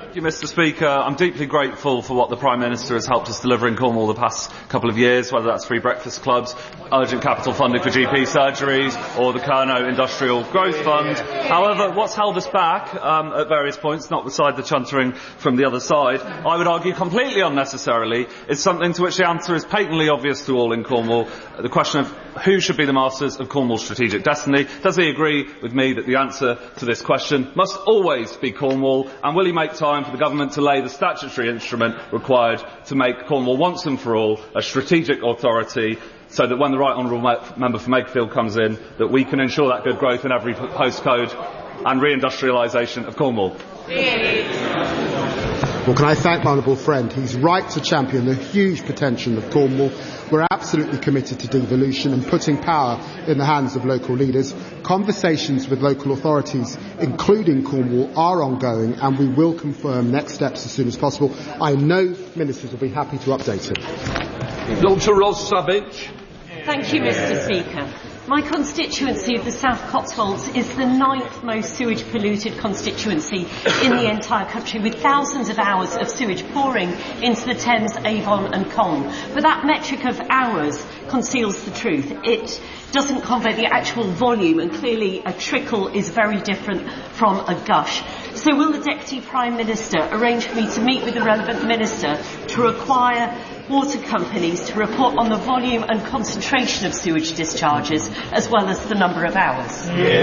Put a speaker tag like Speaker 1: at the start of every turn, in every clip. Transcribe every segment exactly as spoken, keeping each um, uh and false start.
Speaker 1: Thank you, Mr Speaker. I'm deeply grateful for what the Prime Minister has helped us deliver in Cornwall the past couple of years, whether that's free breakfast clubs, urgent capital funding for G P surgeries, or the Kernow Industrial Growth Fund. However, what's held us back um, at various points, not beside the chuntering from the other side, I would argue completely unnecessarily, is something to which the answer is patently obvious to all in Cornwall, the question of who should be the masters of Cornwall's strategic destiny. Does he agree with me that the answer to this question must always be Cornwall, and will he make time for the government to lay the statutory instrument required to make Cornwall once and for all a strategic authority, so that when the right honourable member for Makerfield comes in, that we can ensure that good growth in every postcode and reindustrialisation of Cornwall?
Speaker 2: Well, can I thank my honourable friend? He's right to champion the huge potential of Cornwall. We're absolutely committed to devolution and putting power in the hands of local leaders. Conversations with local authorities, including Cornwall, are ongoing, and we will confirm next steps as soon as possible. I know ministers will be happy to update him.
Speaker 3: Doctor Ross Savage.
Speaker 4: Thank you, Mr Speaker. My constituency of the South Cotswolds is the ninth most sewage polluted constituency in the entire country, with thousands of hours of sewage pouring into the Thames, Avon and Colne. But that metric of hours conceals the truth. It doesn't convey the actual volume, and clearly a trickle is very different from a gush. So will the Deputy Prime Minister arrange for me to meet with the relevant minister to require water companies to report on the volume and concentration of sewage discharges, as well as the number of hours?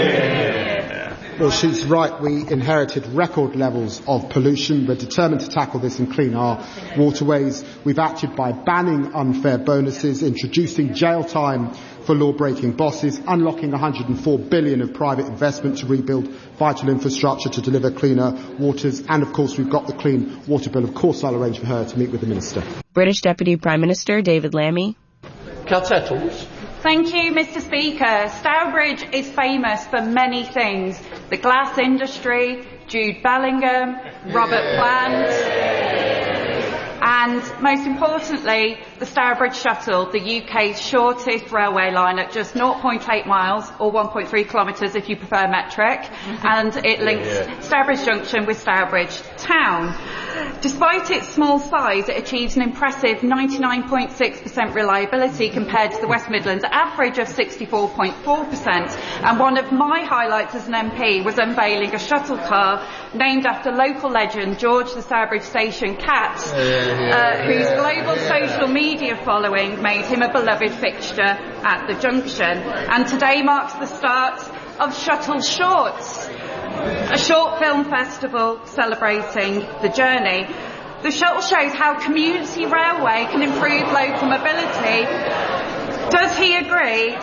Speaker 2: Yeah. Well, she's right. We inherited record levels of pollution. We're determined to tackle this and clean our waterways. We've acted by banning unfair bonuses, introducing jail time for law-breaking bosses, unlocking one hundred and four billion pounds of private investment to rebuild vital infrastructure to deliver cleaner waters, and of course we've got the Clean Water Bill. Of course I'll arrange for her to meet with the Minister.
Speaker 5: British Deputy Prime Minister David Lammy.
Speaker 3: Cat Ettles.
Speaker 6: Thank you, Mr Speaker. Stourbridge is famous for many things. The glass industry, Jude Bellingham, Robert Plant, and most importantly, the Stourbridge Shuttle, the U K's shortest railway line at just zero point eight miles, or one point three kilometres if you prefer metric, and it links Stourbridge Junction with Stourbridge Town. Despite its small size, it achieves an impressive ninety-nine point six percent reliability compared to the West Midlands average of sixty-four point four percent. And one of my highlights as an M P was unveiling a shuttle car named after local legend George the Stourbridge Station Cat, uh, whose global social media following made him a beloved fixture at the junction. And today marks the start of Shuttle Shorts, a short film festival celebrating the journey. The shuttle shows how community railway can improve local mobility. Does he agree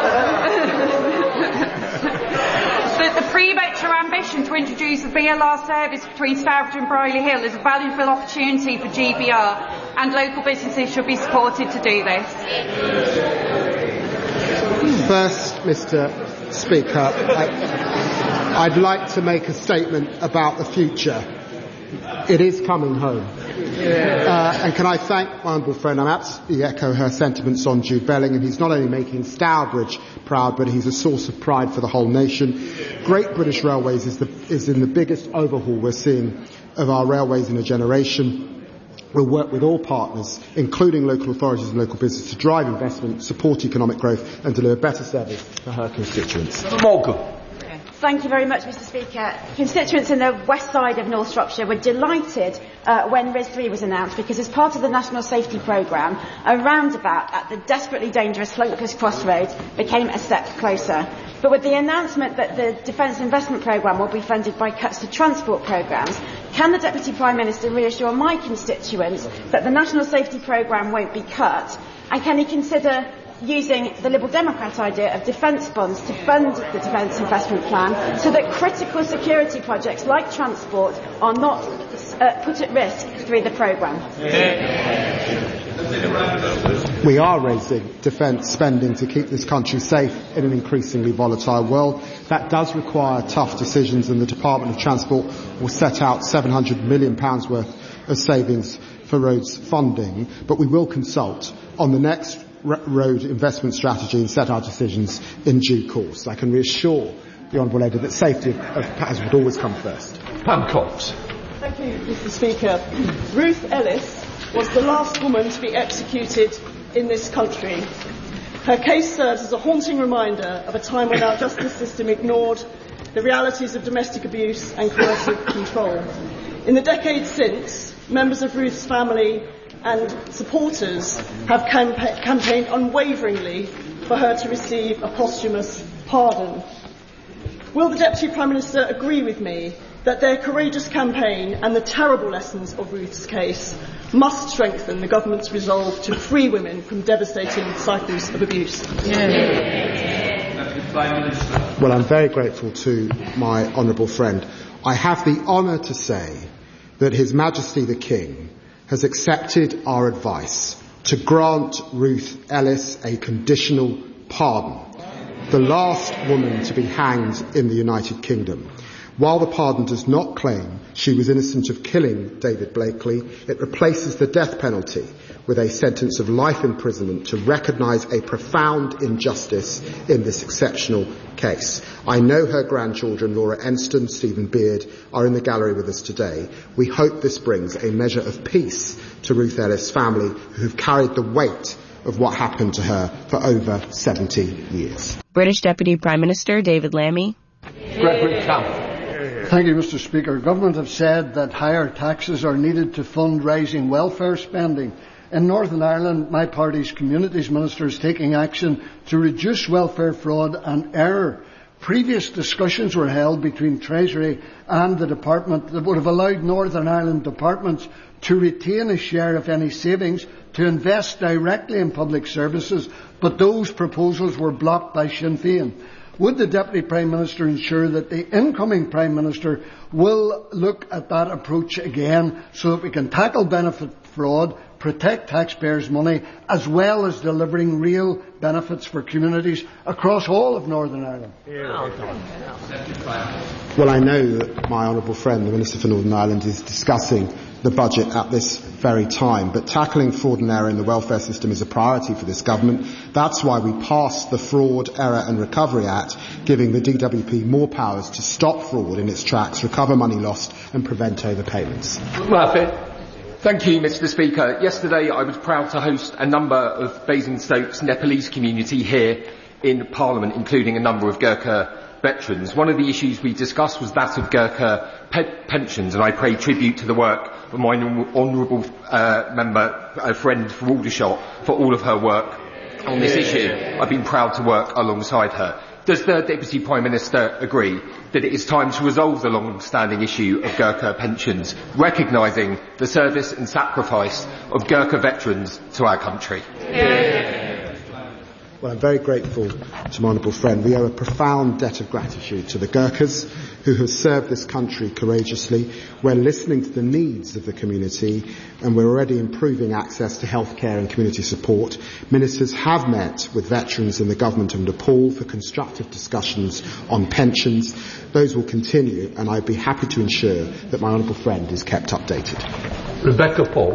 Speaker 6: that the pre-metro ambition to introduce a B L R service between Stourbridge and Brierley Hill is a valuable opportunity for G B R, and local businesses should be supported to do this?
Speaker 2: First, Mr Speaker, I, I'd like to make a statement about the future. It is coming home. Uh, and can I thank my honourable friend? I absolutely echo her sentiments on Jude Bellingham. He's not only making Stourbridge proud, but he's a source of pride for the whole nation. Great British Railways is, the, is in the biggest overhaul we're seeing of our railways in a generation. We'll work with all partners, including local authorities and local business, to drive investment, support economic growth and deliver better service for her constituents.
Speaker 3: Morgan.
Speaker 7: Thank you very much, Mr Speaker. Constituents in the west side of North Shropshire were delighted uh, when R I S three was announced, because as part of the National Safety Programme, a roundabout at the desperately dangerous Slunkers Crossroads became a step closer. But with the announcement that the Defence Investment Programme will be funded by cuts to transport programmes, can the Deputy Prime Minister reassure my constituents that the National Safety Programme won't be cut, and can he consider using the Liberal Democrat idea of defence bonds to fund the Defence Investment Plan, so that critical security projects like transport are not uh, put at risk through the programme?
Speaker 2: We are raising defence spending to keep this country safe in an increasingly volatile world. That does require tough decisions, and the Department of Transport will set out seven hundred million pounds worth of savings for roads funding, but we will consult on the next road investment strategy and set our decisions in due course. I can reassure the Honourable Lady that safety of, of passengers would always come first.
Speaker 3: Pam Cox.
Speaker 8: Thank you, Mister Speaker. Ruth Ellis was the last woman to be executed in this country. Her case serves as a haunting reminder of a time when our justice system ignored the realities of domestic abuse and coercive control. In the decades since, members of Ruth's family and supporters have campa- campaigned unwaveringly for her to receive a posthumous pardon. Will the Deputy Prime Minister agree with me that their courageous campaign and the terrible lessons of Ruth's case must strengthen the government's resolve to free women from devastating cycles of abuse?
Speaker 2: Well, I'm very grateful to my honourable friend. I have the honour to say that His Majesty the King has accepted our advice to grant Ruth Ellis a conditional pardon, the last woman to be hanged in the United Kingdom. While the pardon does not claim she was innocent of killing David Blakely, it replaces the death penalty with a sentence of life imprisonment to recognise a profound injustice in this exceptional case. I know her grandchildren, Laura Enston, Stephen Beard, are in the gallery with us today. We hope this brings a measure of peace to Ruth Ellis' family, who have carried the weight of what happened to her for over seventy years.
Speaker 5: British Deputy Prime Minister David Lammy.
Speaker 3: Gregory Camp.
Speaker 9: Thank you, Mister Speaker. Government have said that higher taxes are needed to fund rising welfare spending. In Northern Ireland, my party's Communities Minister is taking action to reduce welfare fraud and error. Previous discussions were held between Treasury and the Department that would have allowed Northern Ireland departments to retain a share of any savings to invest directly in public services, but those proposals were blocked by Sinn Féin. Would the Deputy Prime Minister ensure that the incoming Prime Minister will look at that approach again so that we can tackle benefit fraud, protect taxpayers' money, as well as delivering real benefits for communities across all of Northern Ireland?
Speaker 2: Well, I know that my honourable friend, the Minister for Northern Ireland, is discussing the budget at this very time, but tackling fraud and error in the welfare system is a priority for this government. That's why we passed the Fraud, Error and Recovery Act, giving the D W P more powers to stop fraud in its tracks, recover money lost and prevent overpayments.
Speaker 10: Thank you, Mister Speaker. Yesterday I was proud to host a number of Basingstoke's Nepalese community here in Parliament, including a number of Gurkha veterans. One of the issues we discussed was that of Gurkha pe- pensions, and I pay tribute to the work of my honourable uh, member, a friend from Aldershot, for all of her work on this issue. I've been proud to work alongside her. Does the Deputy Prime Minister agree that it is time to resolve the long-standing issue of Gurkha pensions, recognising the service and sacrifice of Gurkha veterans to our country? Yeah.
Speaker 2: Well, I'm very grateful to my honourable friend. We owe a profound debt of gratitude to the Gurkhas who have served this country courageously. We're listening to the needs of the community, and we're already improving access to healthcare and community support. Ministers have met with veterans in the government of Nepal for constructive discussions on pensions. Those will continue, and I'd be happy to ensure that my honourable friend is kept updated.
Speaker 3: Rebecca Paul.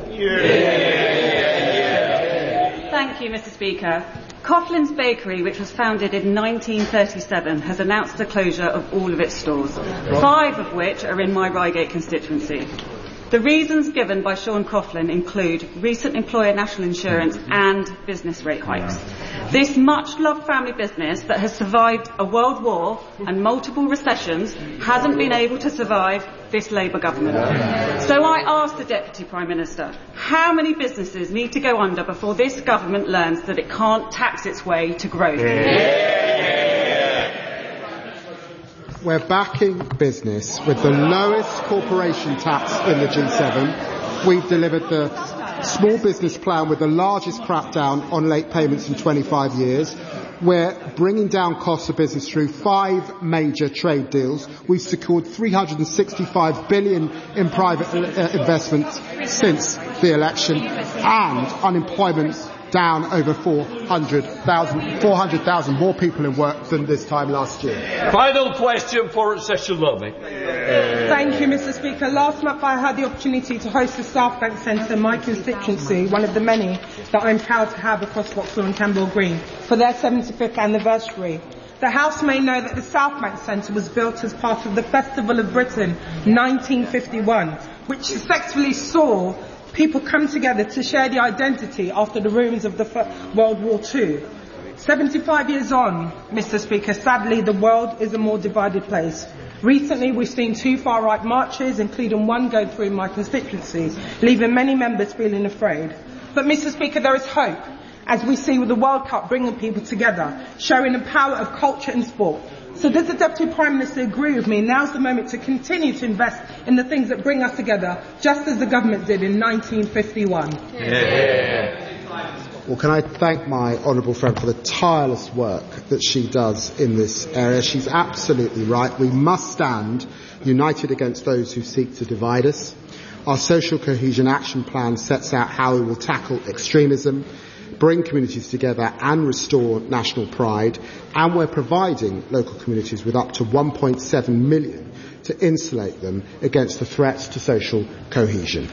Speaker 11: Thank you, Mister Speaker. Coughlin's Bakery, which was founded in nineteen thirty-seven, has announced the closure of all of its stores, five of which are in my Reigate constituency. The reasons given by Sean Coughlin include recent employer national insurance and business rate hikes. This much-loved family business that has survived a world war and multiple recessions hasn't been able to survive this Labour government. So I ask the Deputy Prime Minister, how many businesses need to go under before this government learns that it can't tax its way to growth?
Speaker 2: We're backing business with the lowest corporation tax in the G seven. We've delivered the small business plan with the largest crackdown on late payments in twenty-five years. We're bringing down costs of business through five major trade deals. We've secured three hundred sixty-five billion dollars in private uh, investments since the election, and unemployment down over four hundred thousand more people in work than this time last year.
Speaker 3: Final question for Cecil Lumley.
Speaker 12: Thank you, Mister Speaker. Last month I had the opportunity to host the South Bank Centre in my constituency, one of the many that I'm proud to have across Vauxhall and Campbell Green, for their seventy-fifth anniversary. The House may know that the South Bank Centre was built as part of the Festival of Britain nineteen fifty-one, which successfully saw people come together to share the identity after the ruins of the World War Two. seventy-five years on, Mister Speaker, sadly the world is a more divided place. Recently we've seen two far-right marches, including one go through my constituency, leaving many members feeling afraid. But Mister Speaker, there is hope, as we see with the World Cup bringing people together, showing the power of culture and sport. So does the Deputy Prime Minister agree with me? Now's the moment to continue to invest in the things that bring us together, just as the government did in nineteen fifty-one.
Speaker 2: Yeah. Well, can I thank my honourable friend for the tireless work that she does in this area. She's absolutely right. We must stand united against those who seek to divide us. Our Social Cohesion Action Plan sets out how we will tackle extremism, bring communities together and restore national pride, and we're providing local communities with up to one point seven million to insulate them against the threats to social cohesion.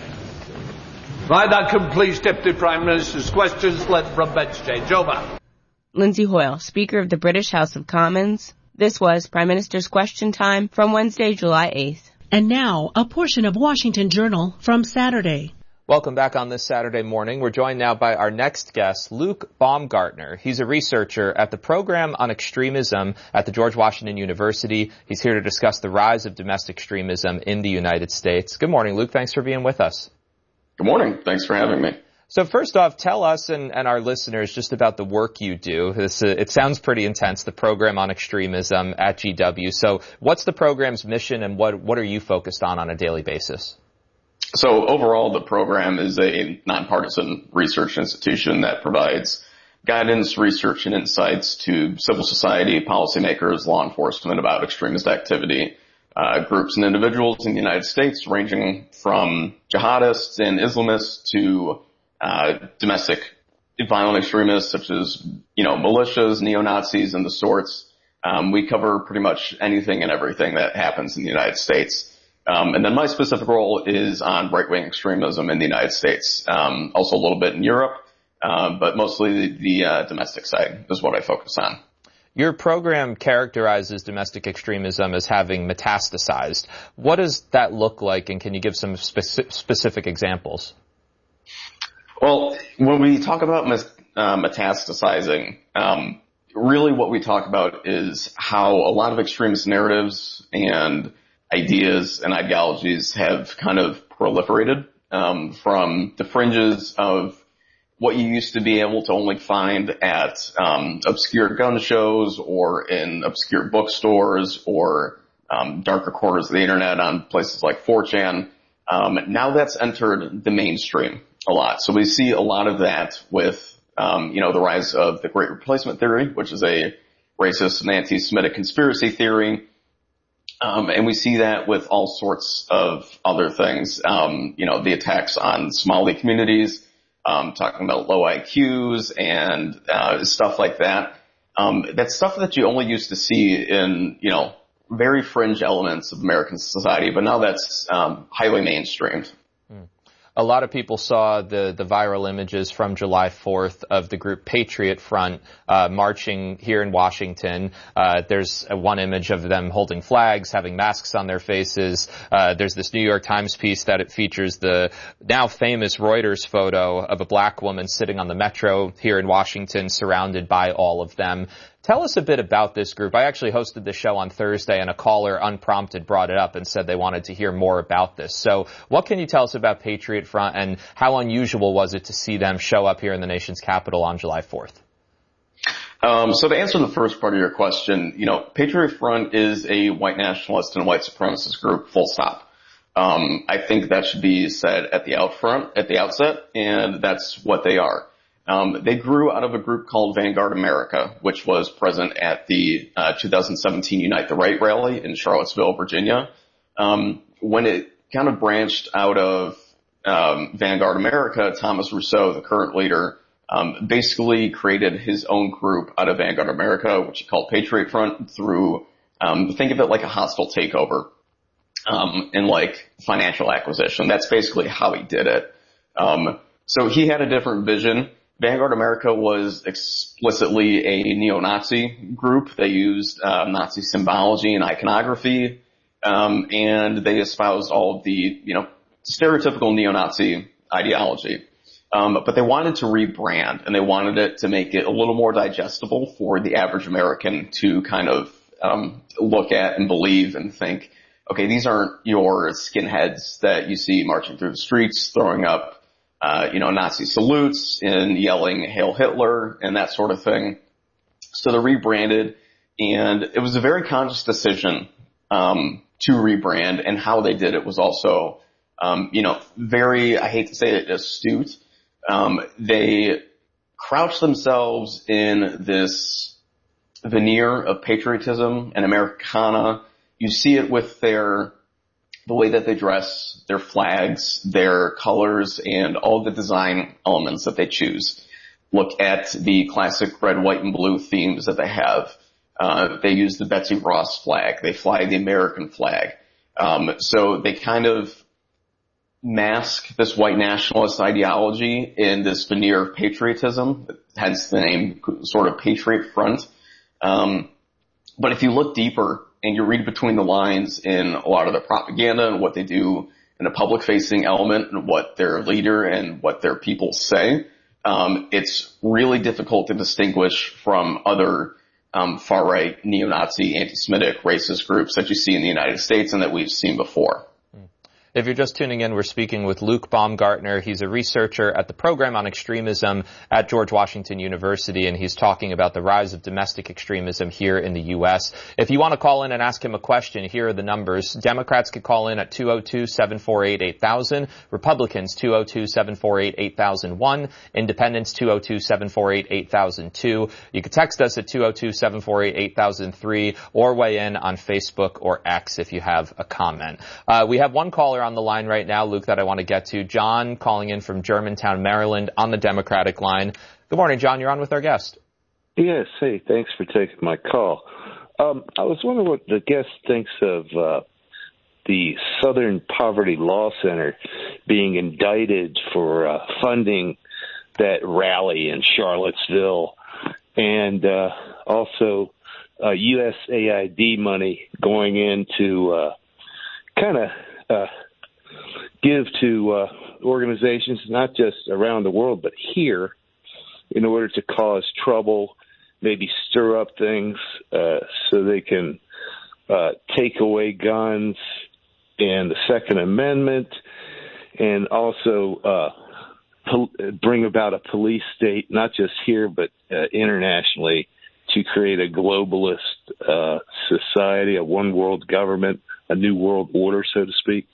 Speaker 3: Right, that completes Deputy Prime Minister's questions led from bench change. Over.
Speaker 5: Lindsay Hoyle, Speaker of the British House of Commons. This was Prime Minister's Question Time from Wednesday, July eighth.
Speaker 13: And now, a portion of Washington Journal from Saturday.
Speaker 14: Welcome back on this Saturday morning. We're joined now by our next guest, Luke Baumgartner. He's a researcher at the Program on Extremism at the George Washington University. He's here to discuss the rise of domestic extremism in the United States. Good morning, Luke. Thanks for being with us.
Speaker 15: Good morning. Thanks for having me.
Speaker 14: So first off, tell us and, and our listeners just about the work you do. This, uh, it sounds pretty intense, the Program on Extremism at G W. So what's the program's mission and what, what are you focused on on a daily basis?
Speaker 15: So overall, the program is a nonpartisan research institution that provides guidance, research, and insights to civil society, policymakers, law enforcement about extremist activity, uh, groups and individuals in the United States, ranging from jihadists and Islamists to uh, domestic violent extremists such as, you know, militias, neo-Nazis, and the sorts. Um, we cover pretty much anything and everything that happens in the United States. Um, and then my specific role is on right-wing extremism in the United States, um, also a little bit in Europe, uh, but mostly the, the uh, domestic side is what I focus on.
Speaker 14: Your program characterizes domestic extremism as having metastasized. What does that look like, and can you give some speci- specific examples?
Speaker 15: Well, when we talk about mes- uh, metastasizing, um, really what we talk about is how a lot of extremist narratives and ideas and ideologies have kind of proliferated um, from the fringes of what you used to be able to only find at um, obscure gun shows or in obscure bookstores or um, darker corners of the internet on places like four chan. Um, now that's entered the mainstream a lot. So we see a lot of that with, um, you know, the rise of the Great Replacement theory, which is a racist and anti-Semitic conspiracy theory. Um, and we see that with all sorts of other things, um, you know, the attacks on Somali communities, um, talking about low I Qs and uh, stuff like that. Um, that's stuff that you only used to see in, you know, very fringe elements of American society, but now that's um, highly mainstreamed.
Speaker 14: A lot of people saw the, the viral images from July fourth of the group Patriot Front uh, marching here in Washington. Uh, there's a, one image of them holding flags, having masks on their faces. Uh, there's this New York Times piece that it features the now famous Reuters photo of a black woman sitting on the metro here in Washington, surrounded by all of them. Tell us a bit about this group. I actually hosted the show on Thursday, and a caller unprompted brought it up and said they wanted to hear more about this. So what can you tell us about Patriot Front, and how unusual was it to see them show up here in the nation's capital on July fourth?
Speaker 15: Um, so to answer the first part of your question, you know, Patriot Front is a white nationalist and white supremacist group, full stop. Um, I think that should be said at the out front, at the outset, and that's what they are. Um, they grew out of a group called Vanguard America, which was present at the uh, two thousand seventeen Unite the Right rally in Charlottesville, Virginia. Um, when it kind of branched out of um, Vanguard America, Thomas Rousseau, the current leader, um, basically created his own group out of Vanguard America, which he called Patriot Front, through um, think of it like a hostile takeover um, and like financial acquisition. That's basically how he did it. Um, so he had a different vision. Vanguard America was explicitly a neo-Nazi group. They used uh, Nazi symbology and iconography, um, and they espoused all of the, you know, stereotypical neo-Nazi ideology. Um, but they wanted to rebrand, and they wanted it to make it a little more digestible for the average American to kind of um, look at and believe and think, okay, these aren't your skinheads that you see marching through the streets, throwing up, uh, you know, Nazi salutes and yelling "Hail Hitler" and that sort of thing. So they rebranded, and it was a very conscious decision um, to rebrand, and how they did it was also, um, you know, very, I hate to say it, astute. Um, they crouch themselves in this veneer of patriotism and Americana. You see it with their, the way that they dress, their flags, their colors, and all the design elements that they choose. Look at the classic red, white, and blue themes that they have. Uh, they use the Betsy Ross flag. They fly the American flag. Um, so they kind of mask this white nationalist ideology in this veneer of patriotism, hence the name sort of Patriot Front. Um, but if you look deeper and you read between the lines in a lot of their propaganda and what they do in a public-facing element and what their leader and what their people say, um, it's really difficult to distinguish from other um, far-right, neo-Nazi, anti-Semitic, racist groups that you see in the United States and that we've seen before.
Speaker 14: If you're just tuning in, we're speaking with Luke Baumgartner. He's a researcher at the Program on Extremism at George Washington University, and he's talking about the rise of domestic extremism here in the U S. If you want to call in and ask him a question, here are the numbers. Democrats could call in at two oh two, seven four eight, eight thousand, Republicans two oh two, seven four eight, eight thousand one, Independents two oh two, seven four eight, eight thousand two. You could text us at two oh two, seven four eight, eight thousand three, or weigh in on Facebook or X if you have a comment. Uh, we have one caller on the line right now, Luke, that I want to get to. John calling in from Germantown, Maryland on the Democratic line. Good morning, John. You're on with our guest.
Speaker 16: Yes. Hey, thanks for taking my call. Um, I was wondering what the guest thinks of uh, the Southern Poverty Law Center being indicted for uh, funding that rally in Charlottesville, and uh, also uh, U S A I D money going into uh, kind of uh, give to uh, organizations not just around the world but here in order to cause trouble, maybe stir up things uh, so they can uh, take away guns and the Second Amendment, and also uh, pol- bring about a police state, not just here but uh, internationally, to create a globalist uh, society, a one world government, a new world order, so to speak.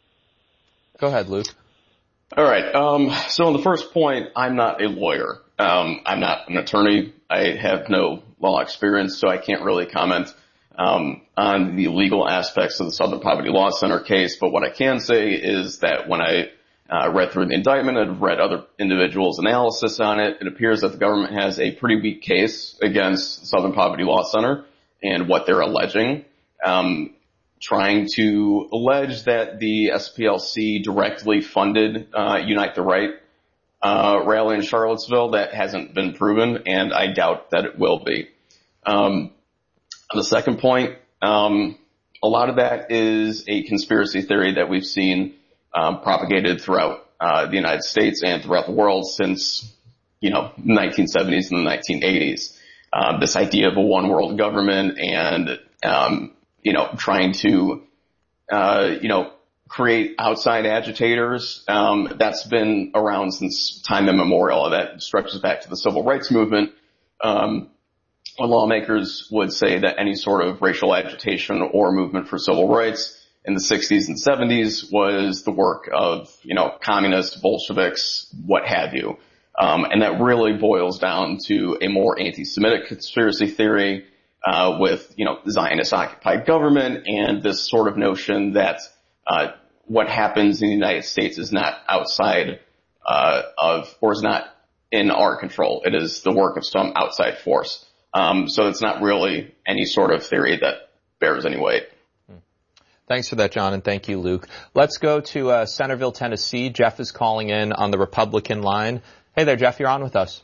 Speaker 14: Go ahead, Luke.
Speaker 15: All right. Um, so on the first point, I'm not a lawyer. Um, I'm not an attorney. I have no law experience, so I can't really comment um, on the legal aspects of the Southern Poverty Law Center case. But what I can say is that when I uh, read through the indictment and read other individuals' analysis on it, it appears that the government has a pretty weak case against Southern Poverty Law Center and what they're alleging. Um, trying to allege that the S P L C directly funded uh, Unite the Right uh, rally in Charlottesville. That hasn't been proven, and I doubt that it will be. Um, the second point, um, a lot of that is a conspiracy theory that we've seen um, propagated throughout uh, the United States and throughout the world since, you know, the nineteen seventies and the nineteen eighties. Uh, this idea of a one world government and um, you know, trying to, uh, you know, create outside agitators. Um, that's been around since time immemorial. That stretches back to the civil rights movement. Um, when lawmakers would say that any sort of racial agitation or movement for civil rights in the sixties and seventies was the work of, you know, communists, Bolsheviks, what have you. Um, and that really boils down to a more anti-Semitic conspiracy theory, Uh, with, you know, Zionist-occupied government and this sort of notion that uh, what happens in the United States is not outside uh, of, or is not in our control. It is the work of some outside force. Um, so it's not really any sort of theory that bears any weight.
Speaker 14: Thanks for that, John, and thank you, Luke. Let's go to uh, Centerville, Tennessee. Jeff is calling in on the Republican line. Hey there, Jeff, you're on with us.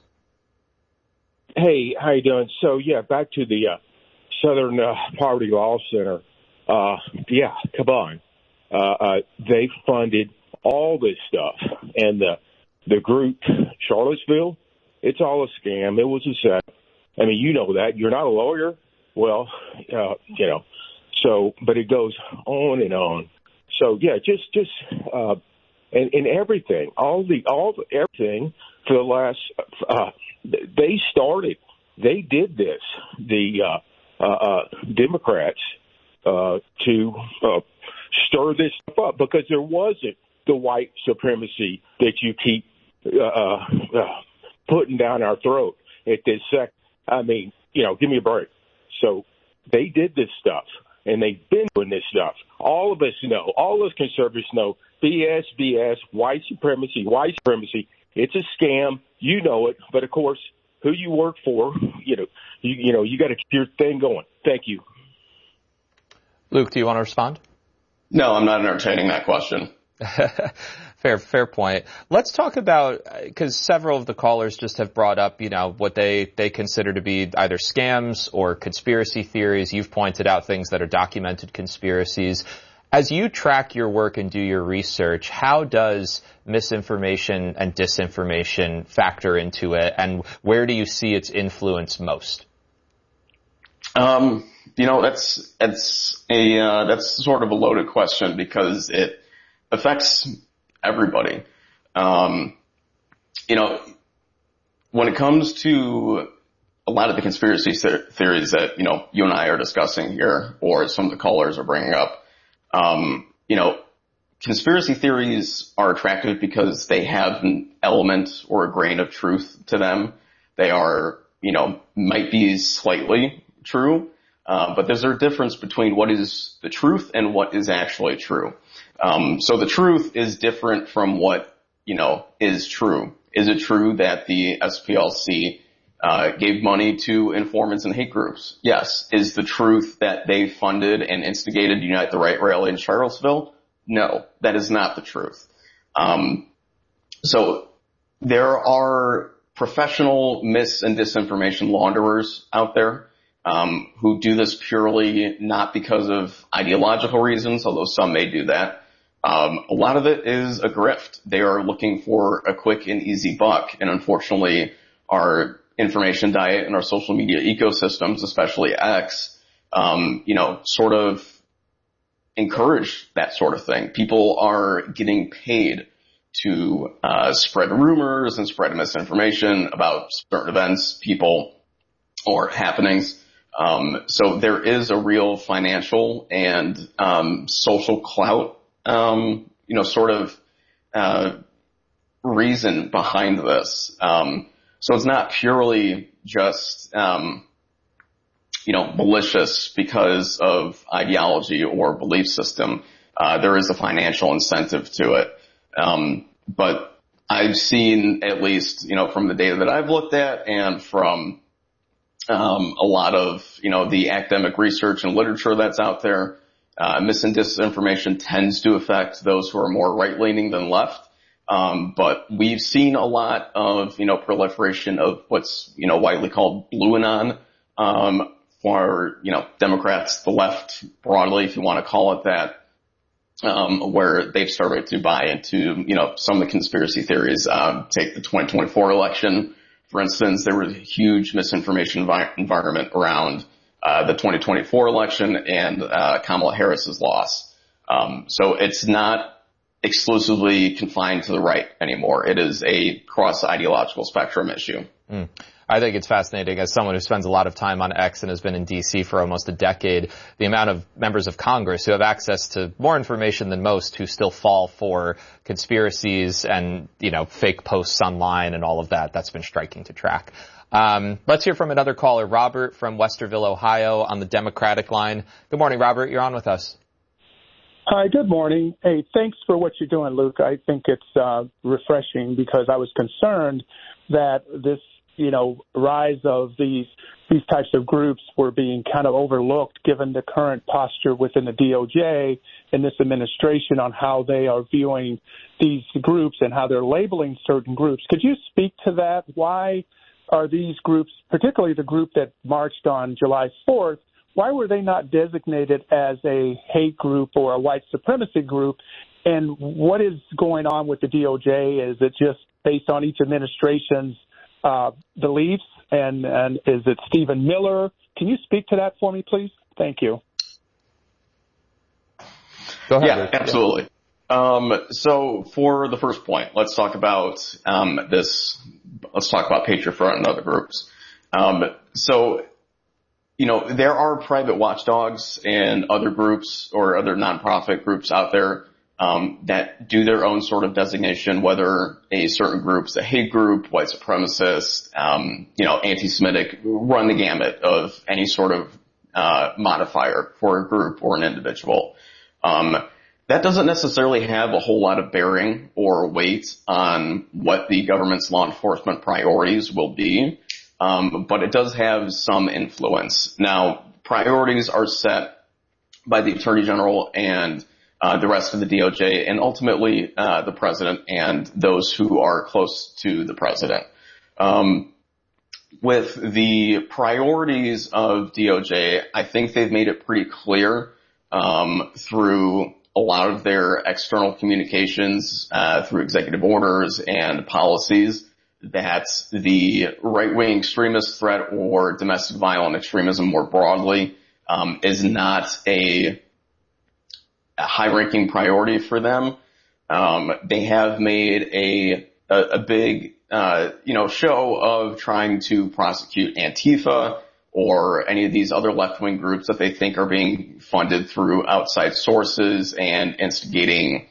Speaker 17: Hey, how you doing? So, yeah, back to the uh, Southern uh, Poverty Law Center. Uh, yeah, come on. Uh, uh, they funded all this stuff. And the, the group, Charlottesville, it's all a scam. It was a set. I mean, you know that. You're not a lawyer. Well, uh, you know, so, but it goes on and on. So, yeah, just, just, uh, and, and everything, all the, all the, everything for the last, uh, they started, they did this, the, uh, uh, uh Democrats, uh, to, uh, stir this stuff up because there wasn't the white supremacy that you keep, uh, uh putting down our throat at this second. I mean, you know, give me a break. So they did this stuff, and they've been doing this stuff. All of us know, all us conservatives know, B S, B S, white supremacy, white supremacy. It's a scam. You know it. But, of course, who you work for, you know, you, you know, you got to keep your thing going. Thank you.
Speaker 14: Luke, do you want to respond?
Speaker 15: No, I'm not entertaining that question.
Speaker 14: Fair, fair point. Let's talk about, because several of the callers just have brought up, you know, what they, they consider to be either scams or conspiracy theories. You've pointed out things that are documented conspiracies. As you track your work and do your research, how does misinformation and disinformation factor into it, and where do you see its influence most?
Speaker 15: Um, you know, that's, that's a, uh, that's sort of a loaded question because it affects everybody. Um, you know, when it comes to a lot of the conspiracy theories that, you know, you and I are discussing here, or some of the callers are bringing up, um, you know, conspiracy theories are attractive because they have an element or a grain of truth to them. They are, you know, might be slightly true, uh, but there's a difference between what is the truth and what is actually true. Um, so the truth is different from what, you know, is true. Is it true that the S P L C uh, gave money to informants and hate groups? Yes. Is the truth that they funded and instigated Unite the Right rally in Charlottesville? No, that is not the truth. Um, so there are professional mis- and disinformation launderers out there um, who do this purely not because of ideological reasons, although some may do that. Um, a lot of it is a grift. They are looking for a quick and easy buck, and unfortunately our information diet and our social media ecosystems, especially X, um, you know, sort of encourage that sort of thing. People are getting paid to uh, spread rumors and spread misinformation about certain events, people, or happenings. Um, so there is a real financial and um, social clout Um, you know, sort of, uh, reason behind this. Um, so it's not purely just, um, you know, malicious because of ideology or belief system. Uh, there is a financial incentive to it. Um, but I've seen, at least, you know, from the data that I've looked at and from, um, a lot of, you know, the academic research and literature that's out there, Uh, mis and disinformation tends to affect those who are more right-leaning than left. Um, but we've seen a lot of, you know, proliferation of what's, you know, widely called BlueAnon, um, for, you know, Democrats, the left broadly, if you want to call it that, um, where they've started to buy into, you know, some of the conspiracy theories. Um, take the twenty twenty-four election, for instance. There was a huge misinformation envi- environment around Uh, the twenty twenty-four election and uh, Kamala Harris's loss. Um, so it's not exclusively confined to the right anymore. It is a cross-ideological spectrum issue.
Speaker 14: Mm. I think it's fascinating, as someone who spends a lot of time on X and has been in D C for almost a decade, the amount of members of Congress who have access to more information than most who still fall for conspiracies and, you know, fake posts online and all of that. That's been striking to track. Um, let's hear from another caller, Robert from Westerville, Ohio, on the Democratic line. Good morning, Robert. You're on with us.
Speaker 18: Hi, good morning. Hey, thanks for what you're doing, Luke. I think it's uh, refreshing because I was concerned that this, you know, rise of these these types of groups were being kind of overlooked given the current posture within the D O J and this administration on how they are viewing these groups and how they're labeling certain groups. Could you speak to that? Why are these groups, particularly the group that marched on July fourth, why were they not designated as a hate group or a white supremacy group? and what is going on with the D O J? Is it just based on each administration's uh, beliefs? And, and is it Stephen Miller? Can you speak to that for me, please? Thank you.
Speaker 14: Go ahead.
Speaker 15: Yeah, absolutely. Um, so for the first point, let's talk about um, this. Let's talk about Patriot Front and other groups. Um, so, you know, there are private watchdogs and other groups or other nonprofit groups out there um, that do their own sort of designation, whether a certain group's a hate group, white supremacist, um, you know, anti-Semitic, run the gamut of any sort of uh, modifier for a group or an individual. Um, that doesn't necessarily have a whole lot of bearing or weight on what the government's law enforcement priorities will be, um, but it does have some influence. Now, priorities are set by the Attorney General and uh, the rest of the D O J, and ultimately uh, the President and those who are close to the President. Um, with the priorities of D O J, I think they've made it pretty clear um, through a lot of their external communications, uh, through executive orders and policies, that the right-wing extremist threat or domestic violent extremism more broadly um, is not a, a high-ranking priority for them. Um, they have made a a, a big uh, you know show of trying to prosecute Antifa or any of these other left-wing groups that they think are being funded through outside sources and instigating,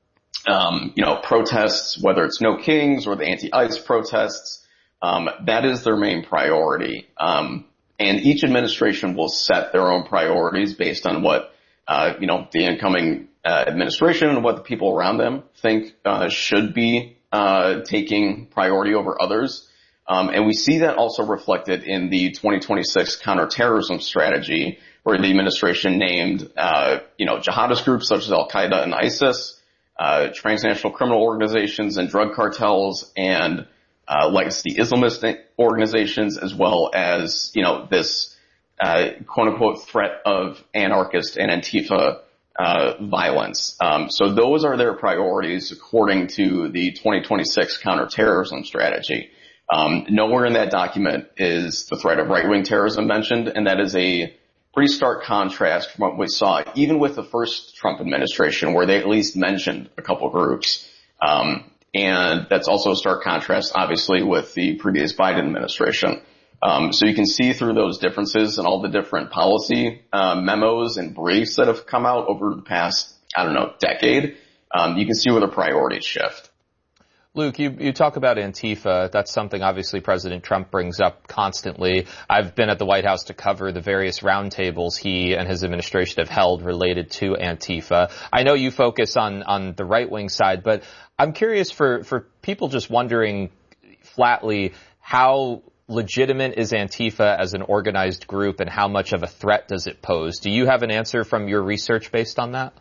Speaker 15: um, you know, protests, whether it's No Kings or the anti-ICE protests. Um, that is their main priority. Um, and each administration will set their own priorities based on what, uh, you know, the incoming uh, administration and what the people around them think uh, should be uh, taking priority over others. Um, and we see that also reflected in the twenty twenty-six counterterrorism strategy, where the administration named, uh, you know, jihadist groups such as Al-Qaeda and ISIS, uh, transnational criminal organizations and drug cartels, and uh, legacy Islamist organizations, as well as, you know, this uh, quote-unquote threat of anarchist and Antifa uh, violence. Um, so those are their priorities according to the twenty twenty-six counterterrorism strategy. Um, nowhere in that document is the threat of right-wing terrorism mentioned, and that is a pretty stark contrast from what we saw even with the first Trump administration, where they at least mentioned a couple groups. Um, and that's also a stark contrast, obviously, with the previous Biden administration. Um, so you can see through those differences and all the different policy uh, memos and briefs that have come out over the past, I don't know, decade. Um, you can see where the priorities shift.
Speaker 14: Luke, you, you talk about Antifa. That's something obviously President Trump brings up constantly. I've been at the White House to cover the various roundtables he and his administration have held related to Antifa. I know you focus on, on the right-wing side, but I'm curious for, for people just wondering flatly, how legitimate is Antifa as an organized group and how much of a threat does it pose? Do you have an answer from your research based on that?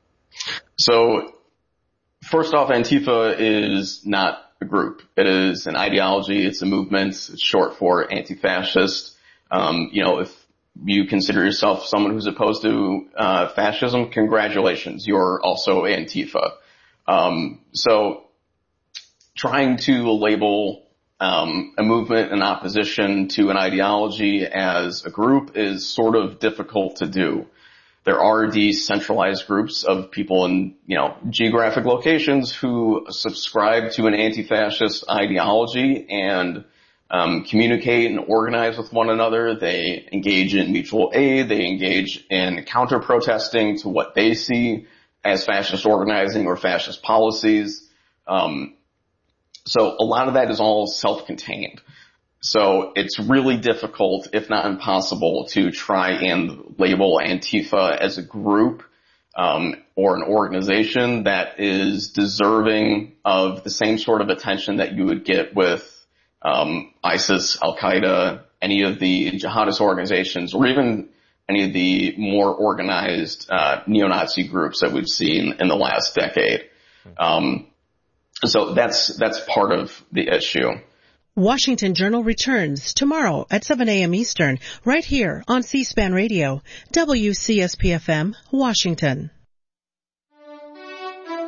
Speaker 15: So, first off, Antifa is not a group. It is an ideology. It's a movement. It's short for anti-fascist. Um, you know, if you consider yourself someone who's opposed to uh, fascism, congratulations. You're also Antifa. Um, so trying to label um, a movement in opposition to an ideology as a group is sort of difficult to do. There are decentralized groups of people in, you know, geographic locations who subscribe to an anti-fascist ideology and um, communicate and organize with one another. They engage in mutual aid. They engage in counter-protesting to what they see as fascist organizing or fascist policies. Um, so a lot of that is all self-contained. So it's really difficult, if not impossible, to try and label Antifa as a group um, or an organization that is deserving of the same sort of attention that you would get with um, ISIS, Al-Qaeda, any of the jihadist organizations, or even any of the more organized uh, neo-Nazi groups that we've seen in the last decade. Um, so that's that's part of the issue.
Speaker 13: Washington Journal returns tomorrow at seven a.m. Eastern, right here on C-SPAN Radio, W C S P F M, Washington.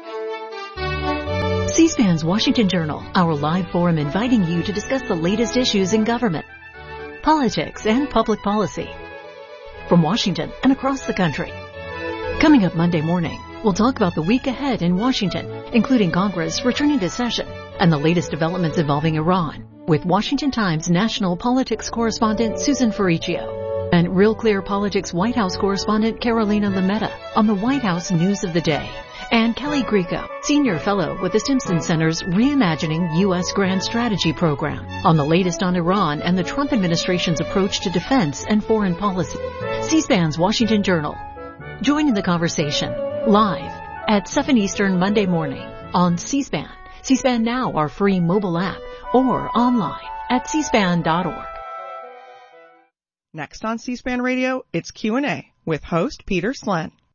Speaker 19: C-SPAN's Washington Journal, our live forum inviting you to discuss the latest issues in government, politics, and public policy from Washington and across the country. Coming up Monday morning, we'll talk about the week ahead in Washington, including Congress returning to session and the latest developments involving Iran, with Washington Times national politics correspondent Susan Ferricchio and Real Clear Politics White House correspondent Carolina Lametta on the White House news of the day, and Kelly Grieco, senior fellow with the Stimson Center's Reimagining U S Grand Strategy program, on the latest on Iran and the Trump administration's approach to defense and foreign policy. C-SPAN's Washington Journal. Join in the conversation live at seven Eastern Monday morning on C-SPAN, C-SPAN Now, our free mobile app, or online at c span dot org.
Speaker 20: Next on C-SPAN Radio, it's Q and A with host Peter Slen.